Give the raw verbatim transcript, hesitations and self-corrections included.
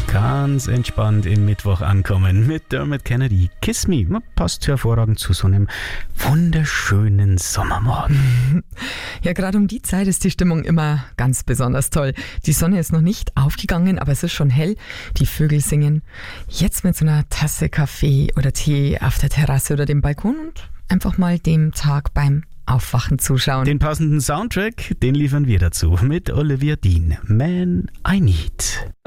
Ganz entspannt im Mittwoch ankommen mit Dermot Kennedy. Kiss Me. Passt hervorragend zu so einem wunderschönen Sommermorgen. Ja, gerade um die Zeit ist die Stimmung immer ganz besonders toll. Die Sonne ist noch nicht aufgegangen, aber es ist schon hell. Die Vögel singen. Jetzt mit so einer Tasse Kaffee oder Tee auf der Terrasse oder dem Balkon und einfach mal dem Tag beim Aufwachen zuschauen. Den passenden Soundtrack, den liefern wir dazu mit Olivia Dean. Man I Need.